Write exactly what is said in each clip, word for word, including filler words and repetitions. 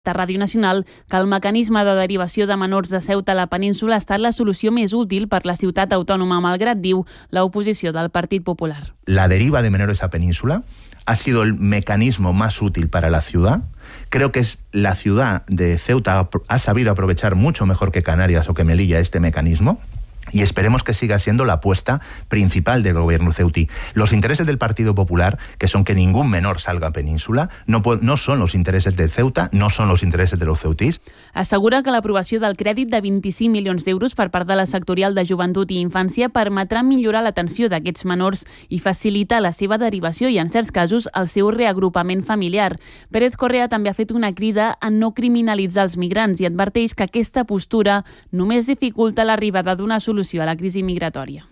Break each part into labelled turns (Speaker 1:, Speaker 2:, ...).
Speaker 1: a Ràdio Nacional que el mecanisme de derivació de menors de Ceuta a la península ha estat la solució més útil per la ciutat autònoma, malgrat, diu, l'oposició del Partit Popular.
Speaker 2: La deriva de menores a península ha sido el mecanismo más útil para la ciudad. Creo que es la ciudad de Ceuta ha sabido aprovechar mucho mejor que Canarias o que Melilla este mecanismo. Y esperemos que siga siendo la apuesta principal del gobierno ceutí. Los intereses del Partido Popular, que son que ningún menor salga a península, no, no son los intereses de Ceuta, no son los intereses de los ceutís.
Speaker 1: Assegura que l'aprovació del crèdit de vint-i-cinc milions d'euros per part de la sectorial de Joventut i Infància permetrà millorar l'atenció d'aquests menors i facilitar la seva derivació i, en certs casos, el seu reagrupament familiar. Pérez Correa també ha fet una crida a no criminalitzar els migrants i adverteix que aquesta postura només dificulta l'arribada d'una solució a la crisi migratòria.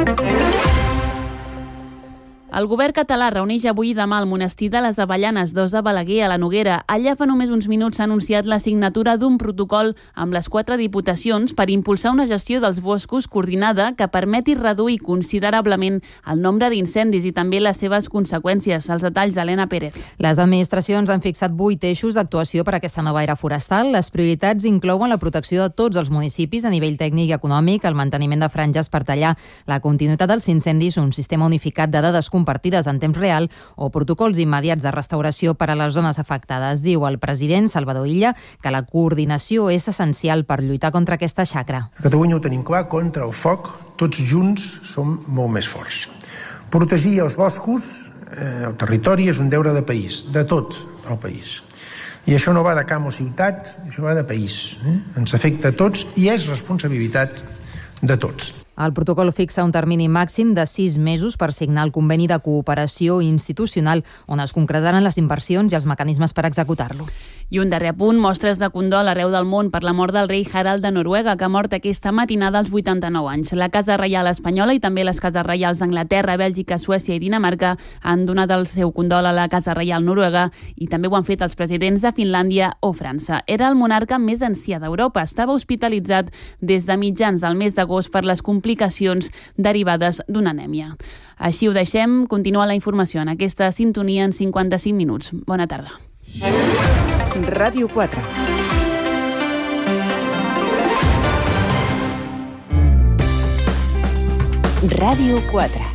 Speaker 1: El govern català reuneix avui i demà al monestir de les Avellanes dos de Balaguer, a la Noguera. Allà fa només uns minuts s'ha anunciat la signatura d'un protocol amb les quatre diputacions per impulsar una gestió dels boscos coordinada que permeti reduir considerablement el nombre d'incendis i també les seves conseqüències. Els detalls, Helena Pérez.
Speaker 3: Les administracions han fixat vuit eixos d'actuació per a aquesta nova era forestal. Les prioritats inclouen la protecció de tots els municipis a nivell tècnic i econòmic, el manteniment de franges per tallar la continuïtat dels incendis, un sistema unificat de dades compartides en temps real o protocols immediats de restauració per a les zones afectades. Diu el president Salvador Illa que la coordinació és essencial per lluitar contra aquesta xacra.
Speaker 4: A Catalunya ho tenim clar, contra el foc tots junts som molt més forts. Protegir els boscos, eh, el territori, és un deure de país, de tot el país. I això no va de camp o ciutat, això va de país. Eh? Ens afecta a tots i és responsabilitat de tots.
Speaker 3: El protocol fixa un termini màxim de sis mesos per signar el conveni de cooperació institucional on es concretaran les inversions i els mecanismes per executar-lo.
Speaker 1: I un darrer apunt, mostres de condol arreu del món per la mort del rei Harald de Noruega, que ha mort aquesta matinada als vuitanta-nou anys. La Casa Reial Espanyola i també les Cases Reials d'Anglaterra, Bèlgica, Suècia i Dinamarca han donat el seu condol a la Casa Reial Noruega i també ho han fet els presidents de Finlàndia o França. Era el monarca més ancià d'Europa. Estava hospitalitzat des de mitjans del mes d'agost per les complicacions derivades d'una anèmia. Així ho deixem. Continua la informació en aquesta sintonia en cinquanta-cinc minuts. Bona tarda.
Speaker 5: Ràdio quatre. Ràdio quatre.